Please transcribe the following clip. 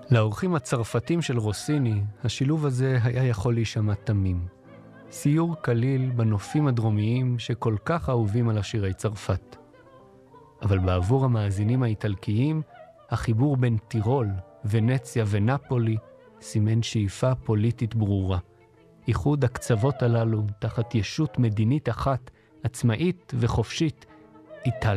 לאורחים הצרפתים של רוסיני, השילוב הזה היה יכול להישמע תמים. סיור קליל בנופים הדרומיים שכל כך אהובים על השירי צרפת. אבל בעבור המאזינים האיטלקיים, החיבור בין טירול, ונציה ונפולי סימן שאיפה פוליטית ברורה. איחוד הקצוות הללו תחת ישות מדינית אחת, עצמאית וחופשית, איטליה.